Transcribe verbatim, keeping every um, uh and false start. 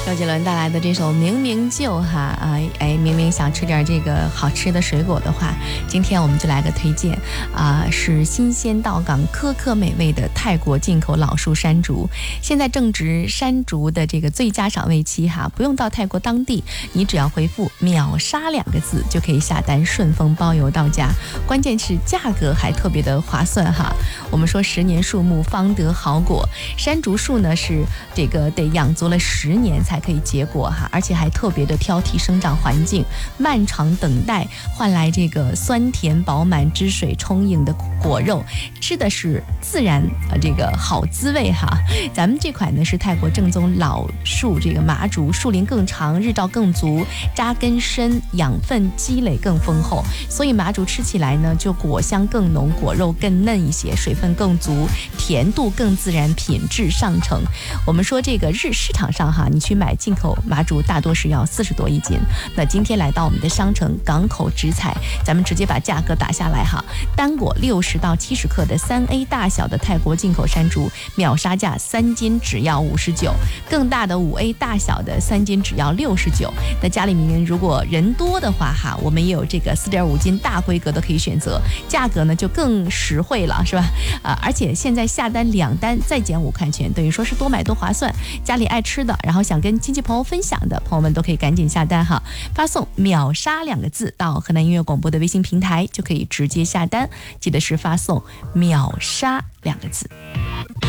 周杰伦带来的这首《明明就》哈啊，哎，明明想吃点这个好吃的水果的话，今天我们就来个推荐啊，是新鲜到港、颗颗美味的泰国进口老树山竹。现在正值山竹的这个最佳赏味期哈，不用到泰国当地，你只要回复秒杀两个字就可以下单，顺丰包邮到家。关键是价格还特别的划算哈。我们说十年树木方得好果，山竹树呢是这个得养足了十年才可以结果哈，而且还特别的挑剔生长环境，漫长等待换来这个酸甜饱满、汁水充盈的果肉，吃的是自然呃这个好滋味哈。咱们这款呢是泰国正宗老树这个麻竹，树龄更长，日照更足，扎根深，养分积累更丰厚，所以麻竹吃起来呢就果香更浓，果肉更嫩一些，水分更足，甜度更自然，品质上乘。我们说这个日市场上哈，你去买进口麻竹大多是要四十多一斤，那今天来到我们的商城港口直采，咱们直接把价格打下来哈，单果六十到七十克的三 A 大小的泰国进口山竹，秒杀价三斤只要五十九，更大的五 A 大小的三斤只要六十九。那家里面如果人多的话哈，我们也有这个四点五斤大规格的可以选择，价格呢就更实惠了，是吧？啊，而且现在下单两单再减五块钱，等于说是多买多划算。家里爱吃的，然后想跟亲戚朋友分享的朋友们都可以赶紧下单哈，发送秒杀两个字到河南音乐广播的微信平台就可以直接下单，记得是发送秒杀两个字。